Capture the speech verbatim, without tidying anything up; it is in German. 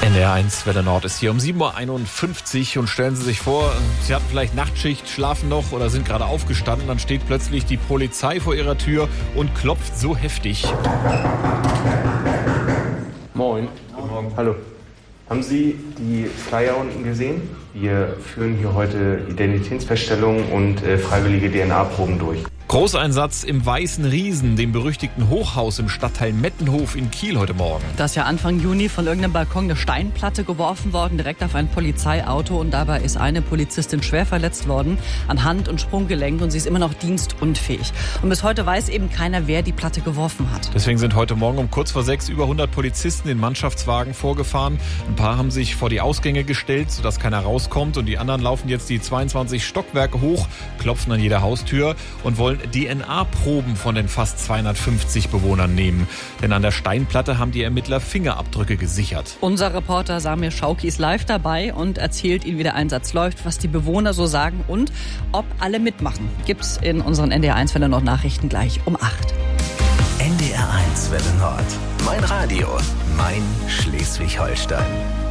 N D R eins Welle Nord ist hier um sieben Uhr einundfünfzig und stellen Sie sich vor, Sie hatten vielleicht Nachtschicht, schlafen noch oder sind gerade aufgestanden, dann steht plötzlich die Polizei vor Ihrer Tür und klopft so heftig. Moin. Guten Morgen. Hallo. Haben Sie die Flyer unten gesehen? Wir führen hier heute Identitätsfeststellungen und äh, freiwillige D N A-Proben durch. Großeinsatz im Weißen Riesen, dem berüchtigten Hochhaus im Stadtteil Mettenhof in Kiel heute Morgen. Da ist ja Anfang Juni von irgendeinem Balkon eine Steinplatte geworfen worden, direkt auf ein Polizeiauto. Und dabei ist eine Polizistin schwer verletzt worden an Hand- und Sprunggelenk. Und sie ist immer noch dienstunfähig. Und bis heute weiß eben keiner, wer die Platte geworfen hat. Deswegen sind heute Morgen um kurz vor sechs über hundert Polizisten in Mannschaftswagen vorgefahren. Ein paar haben sich vor die Ausgänge gestellt, sodass keiner rauskommt. Und die anderen laufen jetzt die zweiundzwanzig Stockwerke hoch, klopfen an jeder Haustür und wollen D N A-Proben von den fast zweihundertfünfzig Bewohnern nehmen. Denn an der Steinplatte haben die Ermittler Fingerabdrücke gesichert. Unser Reporter Samir Schauki ist live dabei und erzählt Ihnen, wie der Einsatz läuft, was die Bewohner so sagen und ob alle mitmachen. Gibt's in unseren N D R eins Welle Nord Nachrichten gleich um acht. N D R eins Welle Nord. Mein Radio, mein Schleswig-Holstein.